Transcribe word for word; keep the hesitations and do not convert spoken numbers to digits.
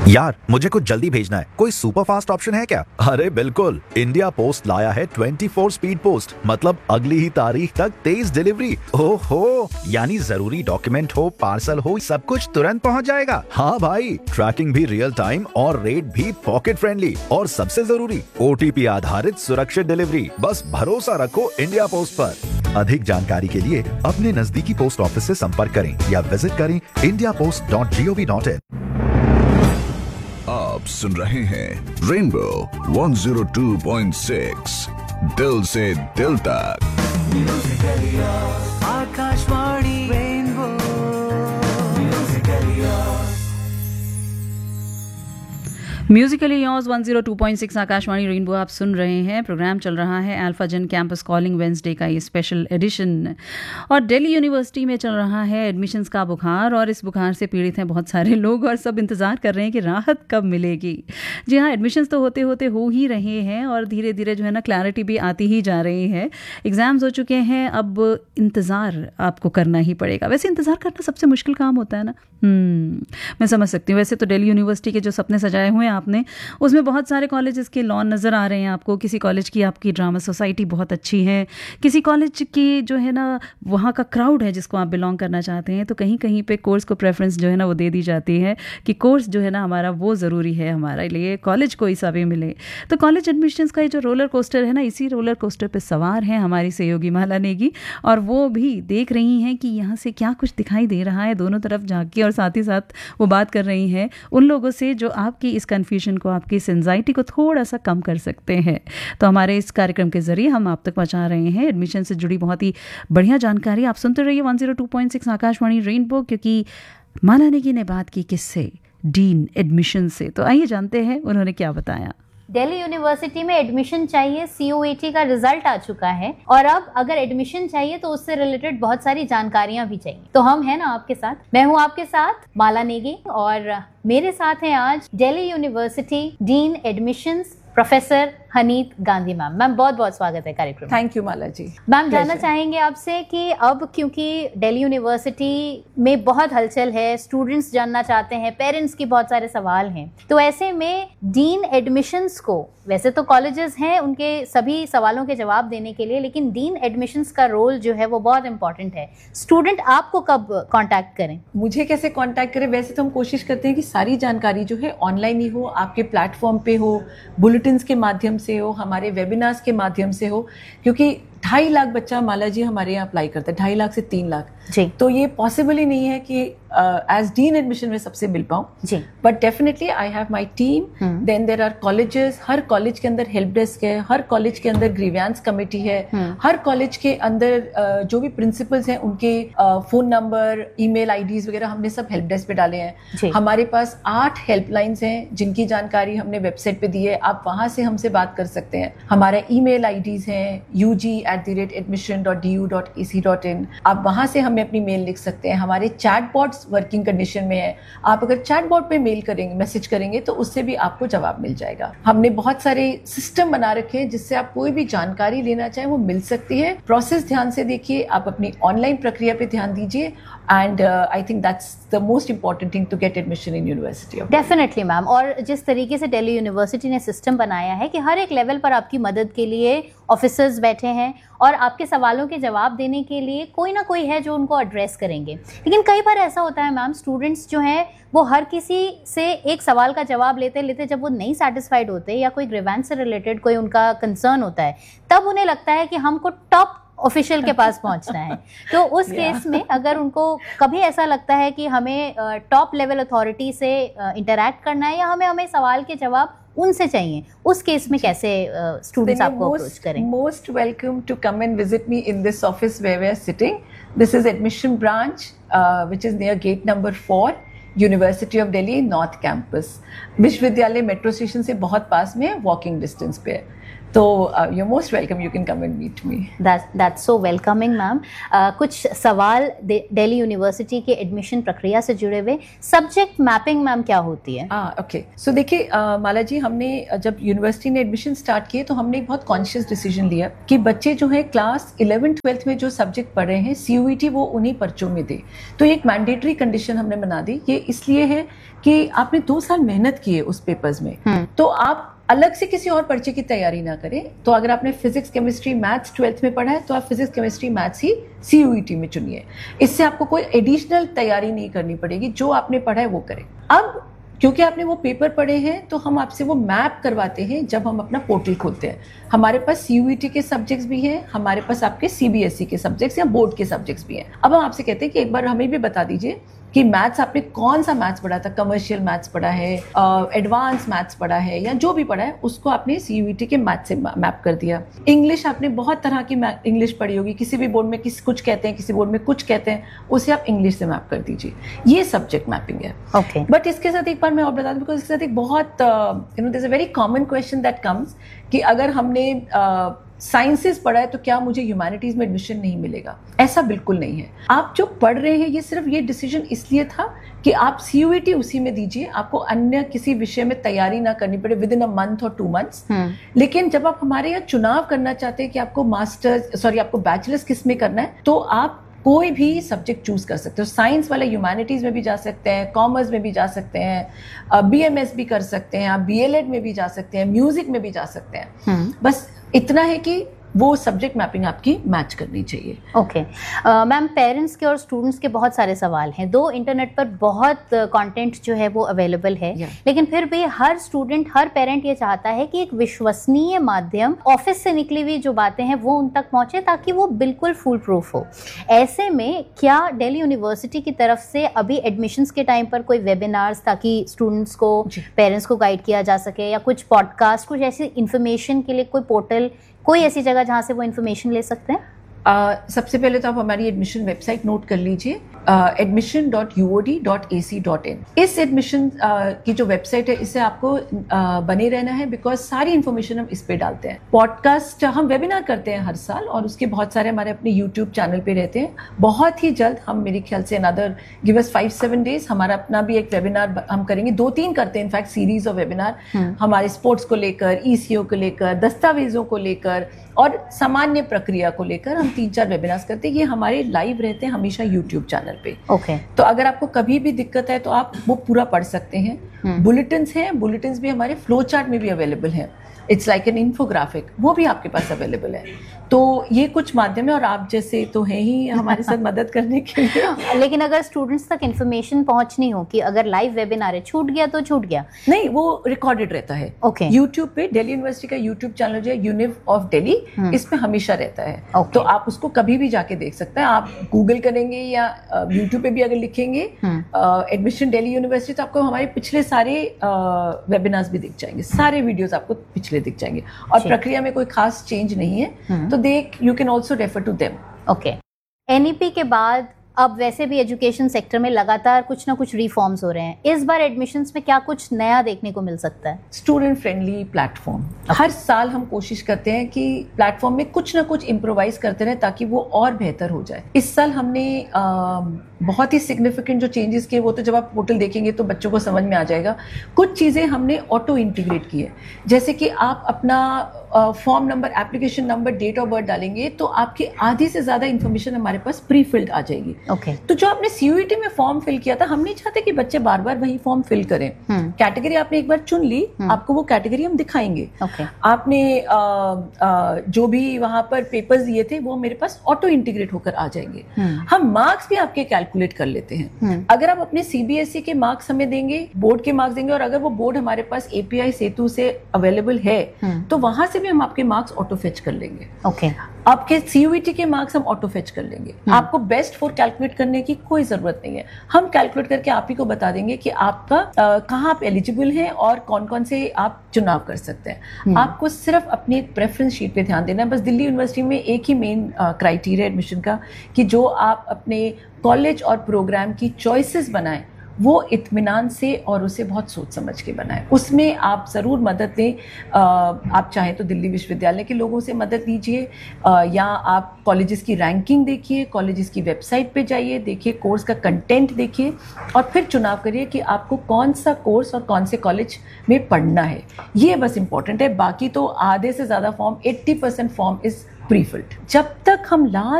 यार मुझे कुछ जल्दी भेजना है, कोई सुपर फास्ट ऑप्शन है क्या? अरे बिल्कुल, इंडिया पोस्ट लाया है चौबीस स्पीड पोस्ट, मतलब अगली ही तारीख तक तेज डिलीवरी। ओहो, यानी जरूरी डॉक्यूमेंट हो, पार्सल हो, सब कुछ तुरंत पहुंच जाएगा। हाँ भाई, ट्रैकिंग भी रियल टाइम और रेट भी पॉकेट फ्रेंडली, और सबसे जरूरी ओटीपी आधारित सुरक्षित डिलीवरी। बस भरोसा रखो इंडिया पोस्ट पर। अधिक जानकारी के लिए अपने नजदीकी पोस्ट ऑफिस से संपर्क करें या विजिट करें India post dot G O V dot in. आप सुन रहे हैं rainbow one zero two point six, दिल से दिल तक। Akashvani rainbow Musically yours one zero two point six Akashvani rainbow आप सुन रहे हैं। प्रोग्राम चल रहा है अल्फा जन कैंपस कॉलिंग वेंसडे का ये स्पेशल एडिशन, और दिल्ली यूनिवर्सिटी में चल रहा है एडमिशन्स का बुखार, और इस बुखार से पीड़ित हैं बहुत सारे लोग और सब इंतज़ार कर रहे हैं कि राहत कब मिलेगी। जी हाँ, एडमिशन्स तो होते होते हो ही रहे हैं और धीरे धीरे जो है ना क्लैरिटी भी आती ही जा रही है। एग्ज़ाम्स हो चुके हैं, अब इंतज़ार आपको करना ही पड़ेगा। वैसे इंतज़ार करना सबसे मुश्किल काम होता है ना। मैं समझ सकती हूँ। वैसे तो दिल्ली यूनिवर्सिटी के जो सपने सजाए हुए हैं आपने, उसमें बहुत सारे कॉलेजेस के लॉन नज़र आ रहे हैं आपको। किसी कॉलेज की आपकी ड्रामा सोसाइटी बहुत अच्छी है, किसी कॉलेज की जो है ना वहाँ का क्राउड है जिसको आप बिलोंग करना चाहते हैं, तो कहीं कहीं पे कोर्स को प्रेफरेंस जो है ना वो दे दी जाती है कि कोर्स जो है ना हमारा वो ज़रूरी है हमारे लिए, कॉलेज कोई सा भी मिले। तो कॉलेज एडमिशन्स का ये जो रोलर कोस्टर है ना, इसी रोलर कोस्टर पर सवार है हमारी सहयोगी माला नेगी, और वो भी देख रही हैं कि यहाँ से क्या कुछ दिखाई दे रहा है दोनों तरफ झांक, और साथ ही साथ वो बात कर रही हैं उन लोगों से जो आपकी इस कन्फ्यूजन को, आपकी इस एंजाइटी को थोड़ा सा कम कर सकते हैं। तो हमारे इस कार्यक्रम के जरिए हम आप तक पहुंचा रहे हैं एडमिशन से जुड़ी बहुत ही बढ़िया जानकारी। आप सुनते रहिए one zero two point six Akashvani rainbow, क्योंकि माला नेगी ने बात की किससे? डीन एडमिशन से। तो आइए जानते हैं उन्होंने क्या बताया। दिल्ली यूनिवर्सिटी में एडमिशन चाहिए, सी ओ ई टी का रिजल्ट आ चुका है, और अब अगर एडमिशन चाहिए तो उससे रिलेटेड बहुत सारी जानकारियां भी चाहिए। तो हम हैं ना आपके साथ, मैं हूं आपके साथ माला नेगी, और मेरे साथ हैं आज Delhi university dean admissions professor हनीत Gandhi ma'am. Ma'am बहुत बहुत स्वागत है कार्यक्रम। Thank you Mala ji. Ma'am जानना चाहेंगे आपसे कि अब क्योंकि दिल्ली यूनिवर्सिटी में बहुत हलचल है, स्टूडेंट्स जानना चाहते हैं, पेरेंट्स की बहुत सारे सवाल हैं, तो ऐसे में डीन एडमिशन्स को, वैसे तो कॉलेजेस हैं उनके सभी सवालों के जवाब देने के लिए, लेकिन डीन एडमिशन्स का रोल जो है वो बहुत इंपॉर्टेंट है। स्टूडेंट आपको कब कॉन्टैक्ट करें? मुझे कैसे कॉन्टैक्ट करें? वैसे तो हम कोशिश करते हैं कि सारी जानकारी जो है ऑनलाइन ही हो, आपके प्लेटफॉर्म पे हो, बुलेटिन्स के माध्यम से हो, हमारे वेबिनार्स के माध्यम से हो, क्योंकि ढाई लाख बच्चा माला जी हमारे यहाँ अप्लाई करता है, ढाई लाख से तीन लाख जी। तो ये पॉसिबल ही नहीं है कि एज डीन एडमिशन में सबसे मिल पाऊँ जी। But definitely I have my team, then there are colleges, her college के अंदर हेल्प डेस्क है, हर कॉलेज के अंदर ग्रीवेंस कमेटी है, हर कॉलेज के अंदर uh, जो भी प्रिंसिपल्स हैं उनके फोन नंबर, ईमेल आईडीज वगैरह हमने सब हेल्प डेस्क पे डाले हैं। हमारे पास आठ हेल्पलाइंस हैं जिनकी जानकारी हमने वेबसाइट पे दी है, आप वहां से हमसे बात कर सकते हैं। हमारे ईमेल आईडीज हैं you ji at the rate admission dot D U dot E C dot in, आप वहां से हमें अपनी मेल लिख सकते हैं। हमारे चैट बॉट्स वर्किंग कंडीशन में है, आप अगर चैट बॉट पे मेल करेंगे, मैसेज करेंगे तो उससे भी आपको जवाब मिल जाएगा। हमने बहुत सारे सिस्टम बना रखे हैं जिससे आप कोई भी जानकारी लेना चाहे वो मिल सकती है। प्रोसेस ध्यान से देखिए, आप अपनी ऑनलाइन प्रक्रिया पे ध्यान दीजिए, and I think that's the most important thing to get admission in university of. Definitely ma'am, और जिस तरीके से दिल्ली यूनिवर्सिटी ने सिस्टम बनाया है कि हर एक लेवल पर आपकी मदद के लिए ऑफिसर्स बैठे हैं और आपके सवालों के जवाब देने के लिए कोई ना कोई है जो उनको एड्रेस करेंगे। लेकिन कई बार ऐसा होता है मैम, स्टूडेंट्स जो हैं वो हर किसी से एक सवाल का जवाब लेते लेते जब वो नहीं सेटिस्फाइड होते या कोई ग्रीवेंस से रिलेटेड कोई उनका कंसर्न होता है, तब उन्हें लगता है कि हमको टॉप ऑफिशियल के पास पहुंचना है। तो उस केस में अगर उनको कभी ऐसा लगता है कि हमें टॉप लेवल अथॉरिटी से इंटरैक्ट करना है या हमें हमें सवाल के जवाब उनसे चाहिए, उस केस में कैसे स्टूडेंट्स uh, आपको अप्रोच करें? Most welcome to come and visit me in this office where we are sitting. This is admission branch which is near gate number four, university of Delhi north campus. विश्वविद्यालय metro station से बहुत पास में है, walking distance पे है। तो you most welcome, you can come and meet me. That's so welcoming ma'am. कुछ सवाल दिल्ली यूनिवर्सिटी के एडमिशन प्रक्रिया से जुड़े हुए। सब्जेक्ट मैपिंग मैम क्या होती है? हाँ, ओके। सो देखिए माला जी, हमने जब यूनिवर्सिटी ने एडमिशन स्टार्ट किए तो हमने एक बहुत कॉन्शियस डिसीजन लिया कि बच्चे जो है क्लास इलेवन ट्वेल्थ में जो सब्जेक्ट पढ़ रहे हैं सीयूईटी वो उन्हीं पर्चों में दे। तो एक मैंडेटरी कंडीशन हमने बना दी। ये इसलिए है कि आपने दो साल मेहनत की है उस पेपर्स में, तो आप अलग से किसी और पर्चे की तैयारी ना करें। तो अगर आपने फिजिक्स केमिस्ट्री मैथ्स ट्वेल्थ में पढ़ा है तो आप फिजिक्स केमिस्ट्री मैथ्स ही सीयूईटी में चुनिए। इससे आपको कोई एडिशनल तैयारी नहीं करनी पड़ेगी, जो आपने पढ़ा है वो करें। अब क्योंकि आपने वो पेपर पढ़े हैं तो हम आपसे वो मैप करवाते हैं जब हम अपना पोर्टल खोलते हैं। हमारे पास सीयूईटी के सब्जेक्ट्स भी हैं, हमारे पास आपके सीबीएसई के सब्जेक्ट्स या बोर्ड के सब्जेक्ट्स भी हैं। अब हम आपसे कहते हैं कि एक बार हमें भी बता दीजिए कि मैथ्स आपने कौन सा मैथ्स पढ़ा था, कमर्शियल मैथ्स पढ़ा है, एडवांस मैथ्स पढ़ा है, या जो भी पढ़ा है उसको आपने सीयूईटी के मैथ्स से मैप कर दिया। इंग्लिश आपने बहुत तरह की इंग्लिश पढ़ी होगी, किसी भी बोर्ड में किस कुछ कहते हैं, किसी बोर्ड में कुछ कहते हैं, उसे आप इंग्लिश से मैप कर दीजिए। ये सब्जेक्ट मैपिंग है। ओके। बट इसके साथ एक बार मैं और बता दूं, बिकॉज इसके साथ एक बहुत you know there is a very common question that comes कि अगर हमने uh, साइंसेस पढ़ा है तो क्या मुझे ह्यूमैनिटीज में एडमिशन नहीं मिलेगा? ऐसा बिल्कुल नहीं है। आप जो पढ़ रहे हैं ये सिर्फ ये डिसीजन इसलिए था कि आप सीयूईटी उसी में दीजिए, आपको अन्य किसी विषय में तैयारी ना करनी पड़े विद इन अ मंथ और टू मंथ्स। लेकिन जब आप हमारे यहाँ चुनाव करना चाहते हैं कि आपको मास्टर्स सॉरी आपको बैचलर्स किस में करना है, तो आप कोई भी सब्जेक्ट चूज कर सकते हो। साइंस वाले ह्यूमैनिटीज में भी जा सकते हैं, कॉमर्स में भी जा सकते हैं, बीएमएस भी कर सकते हैं, आप बीएलएड में भी जा सकते हैं, म्यूजिक में भी जा सकते हैं। बस इतना है कि वो सब्जेक्ट मैपिंग आपकी मैच करनी चाहिए। ओके मैम, पेरेंट्स के और स्टूडेंट्स के बहुत सारे सवाल हैं। दो इंटरनेट पर बहुत कंटेंट जो है वो अवेलेबल है, yeah. लेकिन फिर भी हर स्टूडेंट हर पेरेंट ये चाहता है कि एक विश्वसनीय माध्यम, ऑफिस से निकली हुई जो बातें हैं वो उन तक पहुंचे ताकि वो बिल्कुल फुल प्रूफ हो। ऐसे में क्या दिल्ली यूनिवर्सिटी की तरफ से अभी एडमिशन्स के टाइम पर कोई वेबिनार्स ताकि स्टूडेंट्स को पेरेंट्स को गाइड किया जा सके, या कुछ पॉडकास्ट, कुछ ऐसी इन्फॉर्मेशन के लिए कोई पोर्टल, कोई ऐसी जगह जहां से वो इन्फॉर्मेशन ले सकते हैं? Uh, सबसे पहले तो आप हमारी एडमिशन वेबसाइट नोट कर लीजिए, admission dot U O D dot A C dot in. इस एडमिशन uh, की जो वेबसाइट है इससे आपको uh, बने रहना है, बिकॉज सारी इन्फॉर्मेशन हम इस पे डालते हैं। पॉडकास्ट हम वेबिनार करते हैं हर साल और उसके बहुत सारे हमारे अपने यूट्यूब चैनल पे रहते हैं। बहुत ही जल्द हम, मेरे ख्याल से another give us five seven days, हमारा अपना भी एक वेबिनार हम करेंगे। दो तीन करते हैं इनफैक्ट, सीरीज ऑफ वेबिनार हमारे स्पोर्ट्स को लेकर, ईसीओ को लेकर, दस्तावेजों को लेकर और सामान्य प्रक्रिया को लेकर हम तीन चार वेबिनार्स करते हैं। ये हमारे लाइव रहते हैं हमेशा यूट्यूब चैनल पे। Okay okay. तो अगर आपको कभी भी दिक्कत है तो आप वो पूरा पढ़ सकते हैं। बुलेटिन्स हैं, बुलेटिन्स भी हमारे फ्लो चार्ट में भी अवेलेबल है। इट्स लाइक एन इन्फोग्राफिक, वो भी आपके पास अवेलेबल है। तो ये कुछ माध्यम है और आप जैसे तो हैं ही हमारे साथ मदद करने के लिए। लेकिन अगर स्टूडेंट्स तक इन्फॉर्मेशन पहुंचनी हो कि अगर लाइव वेबिनार है, छूट गया तो छूट गया, नहीं, वो रिकॉर्डेड रहता है। ओके। यूट्यूब पे दिल्ली यूनिवर्सिटी का यूट्यूब चैनल जो है यूनिव ऑफ दिल्ली, इसमें हमेशा रहता है। okay. तो आप उसको कभी भी जाके देख सकते हैं। आप गूगल करेंगे या यूट्यूब पे भी अगर लिखेंगे एडमिशन दिल्ली यूनिवर्सिटी, तो आपको हमारे पिछले सारे वेबिनार्स भी दिख जाएंगे, सारे वीडियोस आपको पिछले दिख जाएंगे और प्रक्रिया में कोई खास चेंज नहीं है। तो देख you can also refer to them. Okay. NEP के बाद अब वैसे भी एजुकेशन सेक्टर में लगातार कुछ ना कुछ रिफॉर्म्स हो रहे हैं। इस बार एडमिशन्स में क्या कुछ नया देखने को मिल सकता है? Student friendly platform. हर साल हम कोशिश करते हैं कि प्लेटफॉर्म में कुछ ना कुछ इम्प्रोवाइज करते रहें ताकि वो और बेहतर हो जाए। इस साल हमने आ, बहुत ही सिग्निफिकेंट जो चेंजेस किए, वो तो जब आप पोर्टल देखेंगे तो बच्चों को समझ में आ जाएगा। कुछ चीज़ें हमने ऑटो इंटीग्रेट की है, जैसे कि आप अपना form number, application number, date of birth डालेंगे तो आपकी आधी से ज्यादा इन्फॉर्मेशन हमारे पास प्री फिल्ड आ जाएगी। Okay okay. तो जो आपने सीयूईटी में फॉर्म फिल किया था, हम नहीं चाहते कि बच्चे बार बार वही फॉर्म फिल करें। Category hmm. आपने एक बार चुन ली, hmm. आपको वो कैटेगरी हम दिखाएंगे। okay. आपने आ, आ, जो भी वहां पर पेपर्स दिए थे वो मेरे पास ऑटो इंटीग्रेट होकर आ जाएंगे। hmm. हम मार्क्स भी आपके कैलकुलेट कर लेते हैं। hmm. अगर आप अपने सीबीएसई के मार्क्स हमें देंगे, बोर्ड के मार्क्स देंगे, और अगर वो बोर्ड हमारे पास एपीआई सेतु से अवेलेबल है hmm. तो वहां से भी हम आपके मार्क्स ऑटो फेच कर लेंगे। Okay okay. आपके सीयूईटी के मार्क्स हम ऑटो फेच कर लेंगे। hmm. आपको बेस्ट फोर कैलकुलेट करने की कोई जरूरत नहीं है, हम कैलकुलेट करके आप ही को बता देंगे कि आपका कहाँ आप एलिजिबल हैं और कौन कौन से आप चुनाव कर सकते हैं। hmm. आपको सिर्फ अपनी प्रेफरेंस शीट पे ध्यान देना है। बस दिल्ली यूनिवर्सिटी में एक ही मेन क्राइटेरिया एडमिशन का कि जो आप अपने कॉलेज और प्रोग्राम की चॉइसेस बनाएं वो इत्मीनान से और उसे बहुत सोच समझ के बनाएं। उसमें आप ज़रूर मदद लें। आप चाहें तो दिल्ली विश्वविद्यालय के लोगों से मदद लीजिए, या आप कॉलेजेस की रैंकिंग देखिए, कॉलेजेस की वेबसाइट पे जाइए, देखिए कोर्स का कंटेंट देखिए और फिर चुनाव करिए कि आपको कौन सा कोर्स और कौन से कॉलेज में पढ़ना है। ये बस इंपॉर्टेंट है। बाकी तो आधे से ज़्यादा फॉर्म, अस्सी परसेंट फॉर्म इज़ प्री-फिल्ड। जब तक हम लास्ट